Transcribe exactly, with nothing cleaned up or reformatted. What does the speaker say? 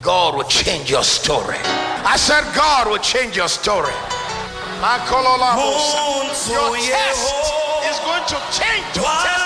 God will change your story. I said God will change your story. Your test is going to change. Your test